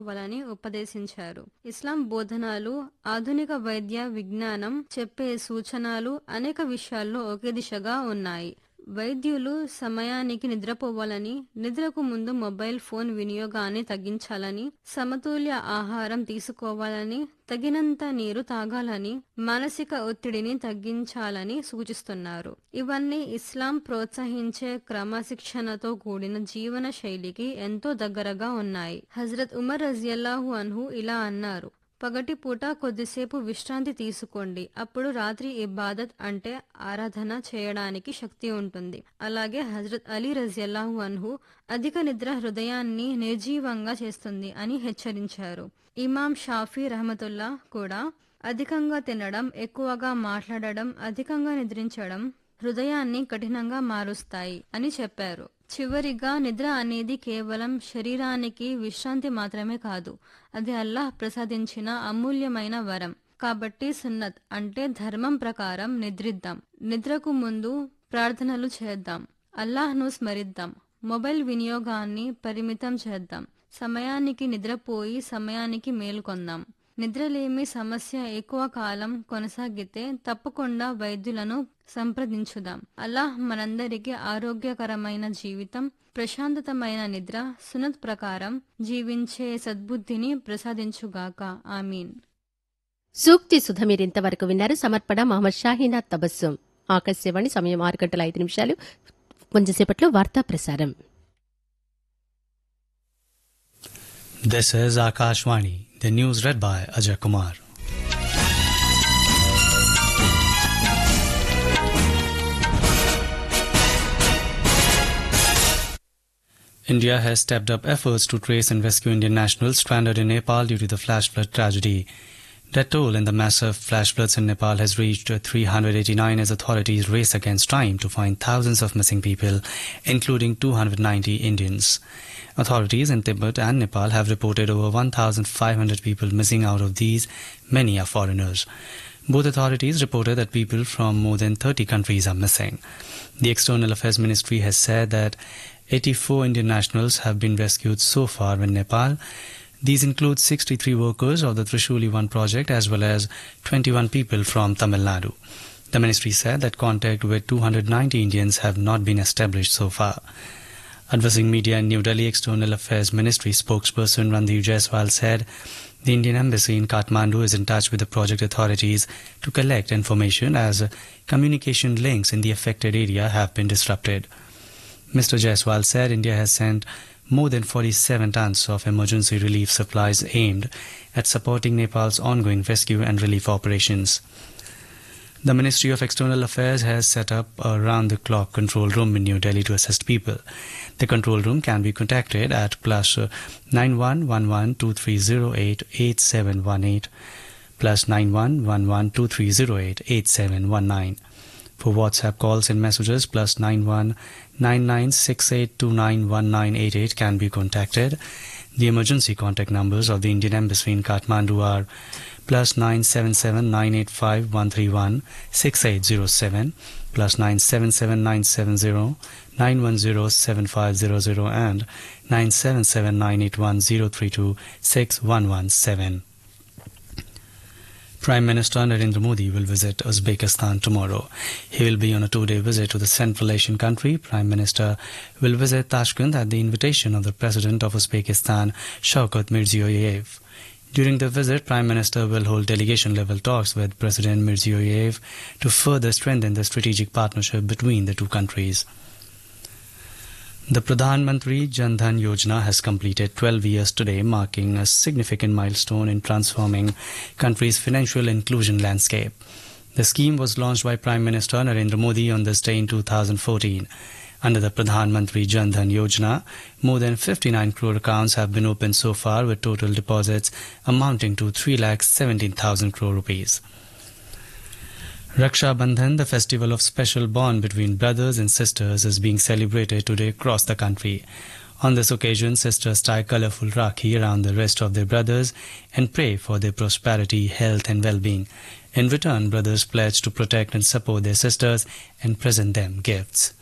వాళ్ళని ఉపదేశించారు. ఇస్లాం బోధనలు, ఆధునిక వైద్య విజ్ఞానం చెప్పే సూచనలు అనేక విషయాల్లో ఒకే దిశగా ఉన్నాయి. వైద్యులు సమయానికి నిద్రపోవాలని, నిద్రకు ముందు మొబైల్ ఫోన్ వినియోగాన్ని తగ్గించాలని, సమతుల్య ఆహారం తీసుకోవాలని, తగినంత నీరు తాగాలని, మానసిక ఒత్తిడిని తగ్గించాలని సూచిస్తున్నారు. ఇవన్నీ ఇస్లాం ప్రోత్సహించే క్రమశిక్షణతో కూడిన జీవన శైలికి ఎంతో దగ్గరగా ఉన్నాయి. హజరత్ ఉమర్ రజియల్లాహు అన్హు ఇలా అన్నారు: పగటిపూట కొద్దిసేపు విశ్రాంతి తీసుకోండి, అప్పుడు రాత్రి ఇబాదత్ అంటే ఆరాధన చేయడానికి శక్తి ఉంటుంది. అలాగే హజరత్ అలీ రజియల్లాహు అన్హు అధిక నిద్ర హృదయాన్ని నిర్జీవంగా చేస్తుంది అని హెచ్చరించారు. ఇమాం షాఫీ రహమతుల్లా కూడా అధికంగా తినడం, ఎక్కువగా మాట్లాడడం, అధికంగా నిద్రించడం హృదయాన్ని కఠినంగా మారుస్తాయి అని చెప్పారు. చివరిగా నిద్ర అనేది కేవలం శరీరానికి విశ్రాంతి మాత్రమే కాదు, అది అల్లాహ్ ప్రసాదించిన అమూల్యమైన వరం. కాబట్టి సున్నత్ అంటే ధర్మం ప్రకారం నిద్రిద్దాం, నిద్రకు ముందు ప్రార్థనలు చేద్దాం, అల్లాహ్ను స్మరిద్దాం, మొబైల్ వినియోగాన్ని పరిమితం చేద్దాం, సమయానికి నిద్రపోయి సమయానికి మేల్కొందాం. నిద్రలేమి సమస్య ఎక్కువ కాలం కొనసాగితే తప్పకుండా వైద్యులను సంప్రదించుదాం. అల్లాహ్ మనందరికీ ఆరోగ్యకరమైన జీవితం, ప్రశాంతతమైన నిద్ర, సున్నత్ ప్రకారం జీవించే సద్బుద్ధిని ప్రసాదించుగాక. ఆమీన్. సూక్తి సుధ మీరింతవరకు విన్నారు. సమర్పణ మహమ్మద్ షాహీనా తబస్సుం. ఆకాశవాణి, సమయం 6:05. కొంచెంసేపట్లో వార్తా ప్రసారం. This is Akashvani. The news read by Ajay Kumar. India has stepped up efforts to trace and rescue Indian nationals stranded in Nepal due to the flash flood tragedy. Death toll in the massive flash floods in Nepal has reached 389 as authorities race against time to find thousands of missing people, including 290 Indians. Authorities in Tibet and Nepal have reported over 1,500 people missing. Out of these, many are foreigners. Both authorities reported that people from more than 30 countries are missing. The External Affairs Ministry has said that 84 Indian nationals have been rescued so far in Nepal. These include 63 workers of the Trishuli 1 project as well as 21 people from Tamil Nadu. The ministry said that contact with 290 Indians have not been established so far. Addressing media in New Delhi, External Affairs Ministry spokesperson Randhir Jaiswal said the Indian Embassy in Kathmandu is in touch with the project authorities to collect information as communication links in the affected area have been disrupted. Mr. Jaiswal said India has sent more than 47 tons of emergency relief supplies aimed at supporting Nepal's ongoing rescue and relief operations. The Ministry of External Affairs has set up a round-the-clock control room in New Delhi to assist people. The control room can be contacted at +911123088718, +911123088719. For WhatsApp calls and messages, +919968291988 can be contacted. The emergency contact numbers of the Indian Embassy in Kathmandu are +9779851316807, +9779709107500 and 9779810326117. Prime Minister Narendra Modi will visit Uzbekistan tomorrow. He will be on a 2-day visit to the Central Asian country. Prime Minister will visit Tashkent at the invitation of the President of Uzbekistan, Shavkat Mirziyoyev. During the visit, Prime Minister will hold delegation-level talks with President Mirziyoyev to further strengthen the strategic partnership between the two countries. The Pradhan Mantri Jan Dhan Yojana has completed 12 years today, marking a significant milestone in transforming country's financial inclusion landscape. The scheme was launched by Prime Minister Narendra Modi on this day in 2014. Under the Pradhan Mantri Jan Dhan Yojana, more than 59 crore accounts have been opened so far, with total deposits amounting to 3,17,000 crore rupees. Raksha Bandhan, the festival of special bond between brothers and sisters, is being celebrated today across the country. On this occasion, sisters tie colourful rakhi around the wrist of their brothers and pray for their prosperity, health and well-being. In return, brothers pledge to protect and support their sisters and present them gifts.